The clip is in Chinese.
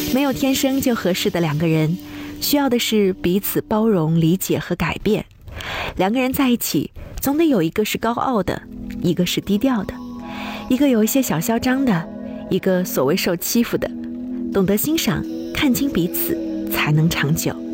没有天生就合适的两个人，需要的是彼此包容、理解和改变。两个人在一起，总得有一个是高傲的，一个是低调的，一个有一些小嚣张的，一个所谓受欺负的。懂得欣赏，看清彼此，才能长久。